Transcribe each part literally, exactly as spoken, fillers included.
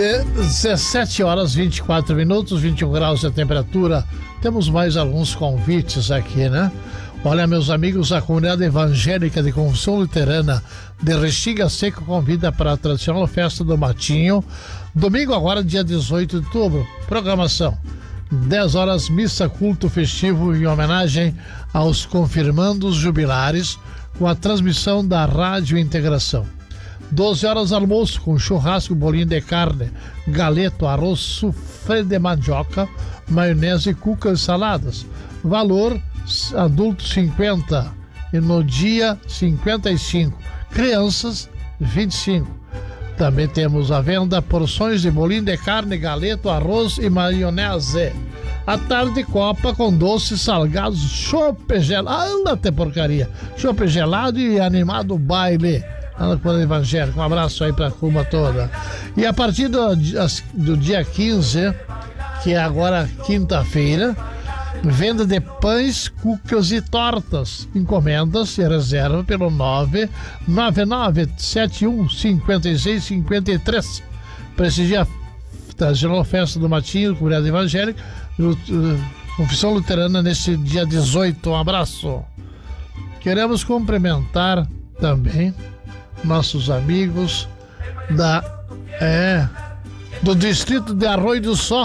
dezessete horas vinte e quatro minutos, vinte e um graus a temperatura. Temos mais alguns convites aqui, né? Olha, meus amigos, a comunidade evangélica de Confissão Luterana de Restinga Seco convida para a tradicional festa do Matinho, domingo agora, dia dezoito de outubro. Programação: dez horas, missa, culto festivo em homenagem aos confirmandos jubilares, com a transmissão da Rádio Integração. doze horas, almoço com churrasco, bolinho de carne, galeto, arroz, suflê de mandioca, maionese, cuca e saladas. Valor: adulto cinquenta e no dia cinquenta e cinco, crianças vinte e cinco. Também temos à venda porções de bolinho de carne, galeto, arroz e maionese. À tarde, copa com doces salgados, chopp gelado, anda até porcaria, chopp gelado e animado baile. Anda com o evangélico. Um abraço aí pra turma toda. E a partir do, do dia quinze, que é agora quinta-feira, venda de pães, cucas e tortas. Encomendas e reserva pelo nove nove nove sete um cinco seis cinco três. Prestigia a tradicional festa do Matinho, comunidade evangélica, Confissão Luterana, nesse dia dezoito. Um abraço. Queremos cumprimentar também nossos amigos da é, do distrito de Arroio do Só.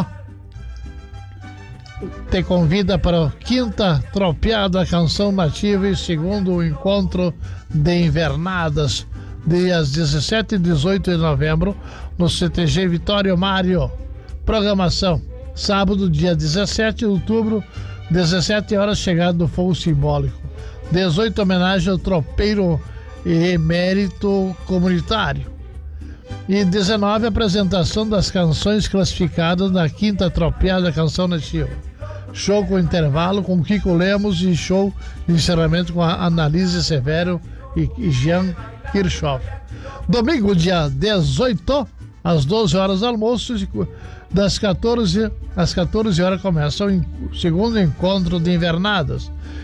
Te convida para a quinta tropeada Canção Nativa e segundo encontro de invernadas, dias dezessete e dezoito de novembro, no C T G Vitório Mário. Programação: sábado, dia dezessete de outubro, dezessete horas, chegada do fogo simbólico. dezoito, homenagem ao tropeiro emérito comunitário. E dezenove, apresentação das canções classificadas na quinta tropeada Canção Nativa. Show com intervalo com Kiko Lemos e show de encerramento com a Annalise Severo e Jean Kirchhoff. Domingo, dia dezoito, às doze horas, almoço, das quatorze às quatorze horas começa o segundo encontro de invernadas.